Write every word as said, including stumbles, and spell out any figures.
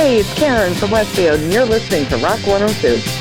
Hey, it's Karen from Westfield, and you're listening to Rock one oh two.